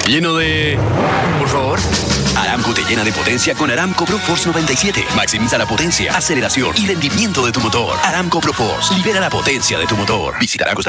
lleno de... Por favor. Aramco te llena de potencia con Aramco ProForce 97. Maximiza la potencia, aceleración y rendimiento de tu motor. Aramco ProForce. Libera la potencia de tu motor. Visita Aramco